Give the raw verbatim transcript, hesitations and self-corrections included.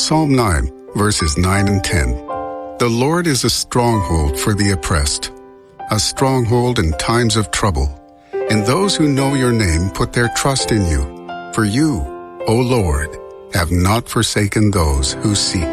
Psalm nine, verses nine and ten. The Lord is a stronghold for the oppressed, a stronghold in times of trouble. And those who know your name put their trust in you. For you, O Lord, have not forsaken those who seek